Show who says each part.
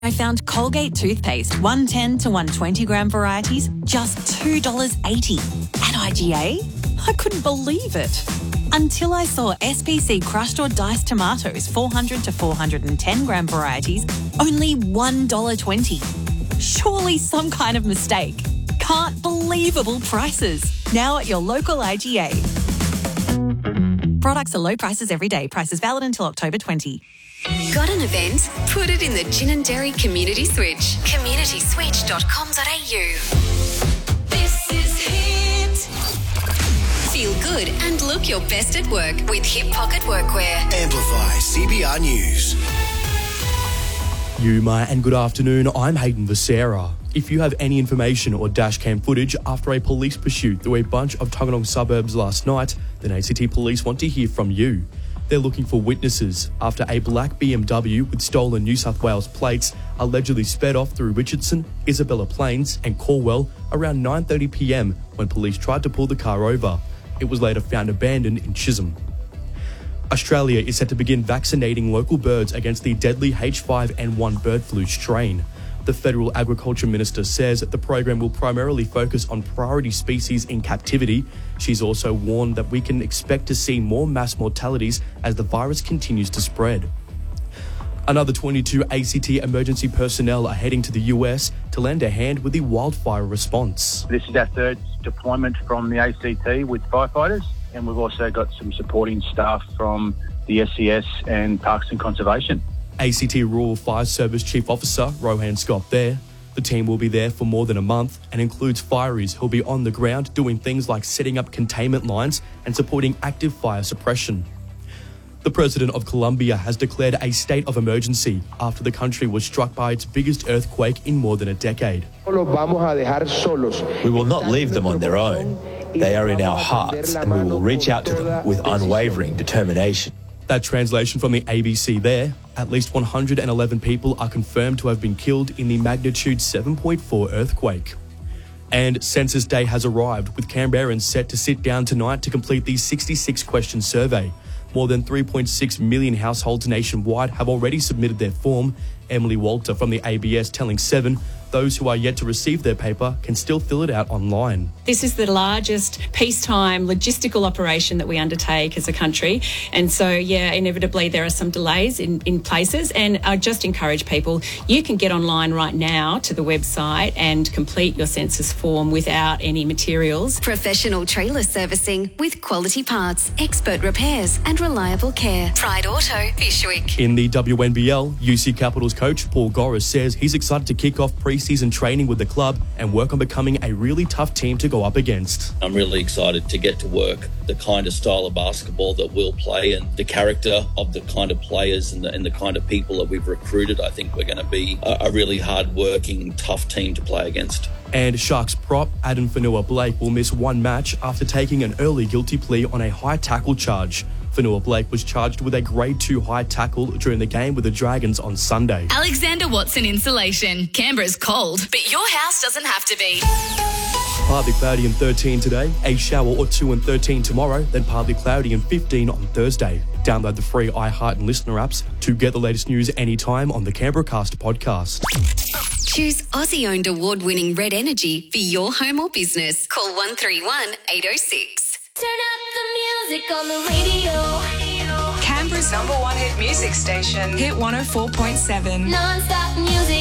Speaker 1: I found Colgate toothpaste, 110 to 120 gram varieties, just $2.80. At IGA, I couldn't believe it. Until I saw SPC crushed or diced tomatoes, 400 to 410 gram varieties, only $1.20. Surely some kind of mistake. Can't believable prices. Now at your local IGA. Products are low prices every day. Prices valid until October 20.
Speaker 2: Got an event? Put it in the Ginninderry Community Switch. communityswitch.com.au. This is Hit. Feel good and look your best at work with Hip Pocket Workwear.
Speaker 3: Amplify CBR News.
Speaker 4: Yuma and good afternoon, I'm Hayden Becerra. If you have any information or dashcam footage after a police pursuit through a bunch of Tuggeranong suburbs last night, then ACT Police want to hear from you. They're looking for witnesses after a black BMW with stolen New South Wales plates allegedly sped off through Richardson, Isabella Plains and Corwell around 9:30 p.m. when police tried to pull the car over. It was later found abandoned in Chisholm. Australia is set to begin vaccinating local birds against the deadly H5N1 bird flu strain. The Federal Agriculture Minister says the program will primarily focus on priority species in captivity. She's also warned that we can expect to see more mass mortalities as the virus continues to spread. Another 22 ACT emergency personnel are heading to the US to lend a hand with the wildfire response.
Speaker 5: This is our third deployment from the ACT with firefighters, and we've also got some supporting staff from the SES and Parks and Conservation.
Speaker 4: ACT Rural Fire Service Chief Officer Rohan Scott there. The team will be there for more than a month and includes fireys who'll be on the ground doing things like setting up containment lines and supporting active fire suppression. The President of Colombia has declared a state of emergency after the country was struck by its biggest earthquake in more than a decade.
Speaker 6: We will not leave them on their own. They are in our hearts and we will reach out to them with unwavering determination.
Speaker 4: That translation from the ABC there. At least 111 people are confirmed to have been killed in the magnitude 7.4 earthquake. And Census Day has arrived, with Canberrans set to sit down tonight to complete the 66-question survey. More than 3.6 million households nationwide have already submitted their form. Emily Walter from the ABS telling Seven those who are yet to receive their paper can still fill it out online.
Speaker 7: This is the largest peacetime logistical operation that we undertake as a country. And so, inevitably there are some delays in places. And I just encourage people, you can get online right now to the website and complete your census form without any materials.
Speaker 2: Professional trailer servicing with quality parts, expert repairs and reliable care. Pride Auto, Bishwick.
Speaker 4: In the WNBL, UC Capitals coach Paul Goris says he's excited to kick off pre-season training with the club and work on becoming a really tough team to go up against.
Speaker 8: I'm really excited to get to work the kind of style of basketball that we'll play and the character of the kind of players and the kind of people that we've recruited. I think we're going to be a really hard-working, tough team to play against.
Speaker 4: And Sharks prop Adam Fanua-Blake will miss one match after taking an early guilty plea on a high tackle charge. Fanua-Blake was charged with a Grade 2 high tackle during the game with the Dragons on Sunday.
Speaker 9: Alexander Watson Insulation. Canberra's cold, but your house doesn't have to be.
Speaker 4: Partly cloudy and 13 today, a shower or two and 13 tomorrow, then partly cloudy and 15 on Thursday. Download the free iHeart and Listener apps to get the latest news anytime on the Canberra Cast podcast.
Speaker 2: Choose Aussie-owned award-winning Red Energy for your home or business. Call 131 806.
Speaker 10: Turn up the music on the radio.
Speaker 11: Canberra's #1 hit music station. Hit 104.7.
Speaker 10: Non-stop music.